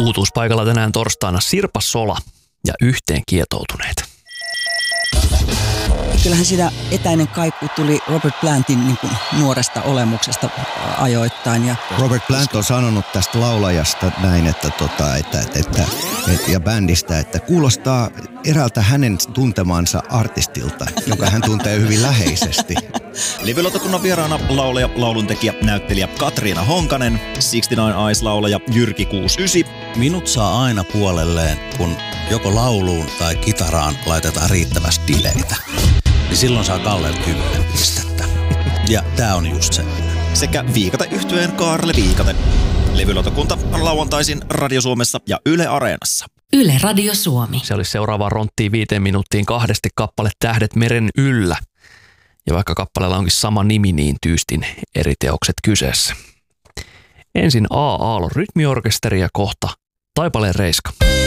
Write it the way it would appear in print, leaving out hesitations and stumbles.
Uutuuspaikalla tänään torstaina Sirpa Sola ja Yhteen kietoutuneet. Kyllähän sitä etäinen kaiku tuli Robert Plantin niin kuin nuoresta olemuksesta ajoittain. Ja Robert Plant on sanonut tästä laulajasta näin, että ja bändistä, että kuulostaa eräältä hänen tuntemansa artistilta, joka hän tuntee hyvin läheisesti. Levylautakunnan vieraana laulaja, lauluntekijä, näyttelijä Katriina Honkanen, 69 Eyes-laulaja Jyrki 69. Minut saa aina puolelleen, kun joko lauluun tai kitaraan laitetaan riittävästi dileitä. Niin silloin saa Kallelle 10 pistettä. Ja tää on just se. Sekä Viikate-yhtyeen Kaarle Viikate. Levylautakunta lauantaisin Radio Suomessa ja Yle Areenassa. Yle Radio Suomi. Se olisi seuraavaa ronttia 5 minuuttiin 2 kappale Tähdet meren yllä. Ja vaikka kappaleella onkin sama nimi, niin tyystin eri teokset kyseessä. Ensin A. Aallon rytmiorkesteri ja kohta Taipaleen Reiska.